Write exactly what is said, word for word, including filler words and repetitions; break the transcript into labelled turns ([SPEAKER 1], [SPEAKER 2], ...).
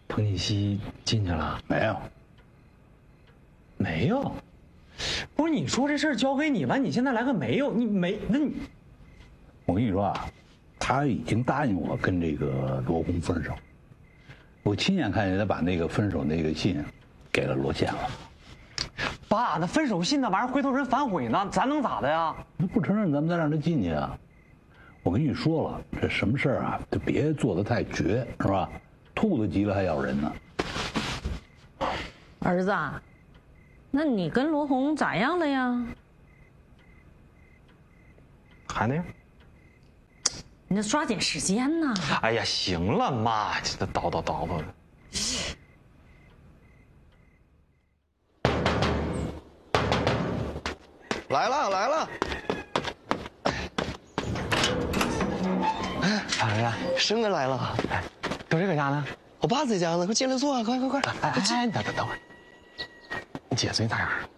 [SPEAKER 1] 彭锦熙进去了？
[SPEAKER 2] 没有，
[SPEAKER 1] 没有。不是你说这事儿交给你吧，你现在来个没有，你没那你，
[SPEAKER 2] 我跟你说啊，他已经答应我跟这个罗红分手，我亲眼看见他把那个分手那个信给了罗茜了。
[SPEAKER 1] 爸，那分手信那玩意儿回头人反悔呢，咱能咋的呀？
[SPEAKER 2] 他不承认，咱们再让他进去啊！我跟你说了，这什么事儿啊，就别做得太绝，是吧？兔子急了还咬人呢。
[SPEAKER 3] 儿子，那你跟罗红咋样了呀？
[SPEAKER 1] 还那样？
[SPEAKER 3] 你得抓紧时间呐！
[SPEAKER 1] 哎呀，行了，妈，这叨叨叨叨的。
[SPEAKER 4] 来了来了，
[SPEAKER 1] 哎，儿子，
[SPEAKER 4] 生儿来了，
[SPEAKER 1] 哎，都这搁家呢？
[SPEAKER 4] 我爸在家呢，快进来坐啊，快快快！
[SPEAKER 1] 哎哎哎，等等等会儿，你姐最近咋样？